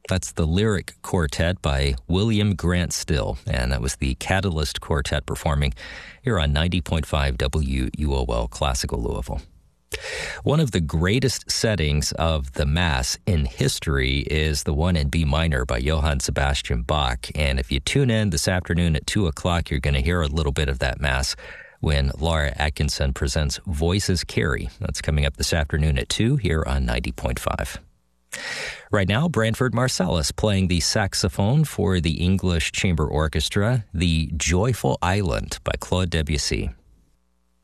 That's the Lyric Quartet by William Grant Still, and that was the Catalyst Quartet performing here on 90.5 WUOL Classical Louisville. One of the greatest settings of the Mass in history is the one in B minor by Johann Sebastian Bach. And if you tune in this afternoon at 2 o'clock, you're going to hear a little bit of that Mass when Laura Atkinson presents Voices Carry. That's coming up this afternoon at 2 here on 90.5. Right now, Branford Marsalis playing the saxophone for the English Chamber Orchestra, The Joyful Island by Claude Debussy.